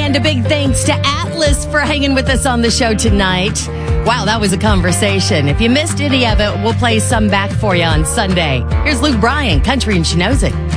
And a big thanks to Atlas for hanging with us on the show tonight. Wow, that was a conversation. If you missed any of it, we'll play some back for you on Sunday. Here's Luke Bryan, Country and She Knows It.